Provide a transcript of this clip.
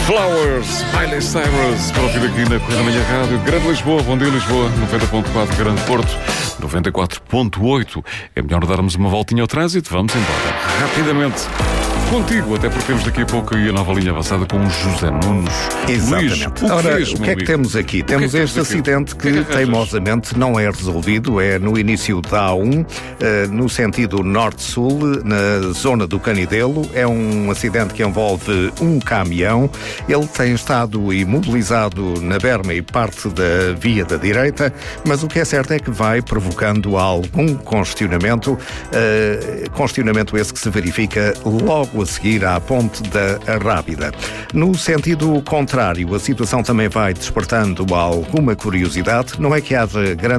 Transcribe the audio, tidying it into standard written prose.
Flowers, Miley Cyrus, para ouvir aqui na Correia da Manhã Rádio. Grande Lisboa, bom dia Lisboa, 90.4, Grande Porto, 94.8. É melhor darmos uma voltinha ao trânsito, vamos embora, rapidamente. Contigo, até porque temos daqui a pouco a nova linha avançada com o José Nunes. Exatamente. Luís, ora, o que é que temos aqui? Temos este acidente que teimosamente não é resolvido. É no início da A1, no sentido norte-sul, na zona do Canidelo. É um acidente que envolve um caminhão. Ele tem estado imobilizado na berma e parte da via da direita, mas o que é certo é que vai provocando algum congestionamento. Congestionamento esse que se verifica logo a seguir à ponte da Arrábida. No sentido contrário, a situação também vai despertando alguma curiosidade. Não é que haja grande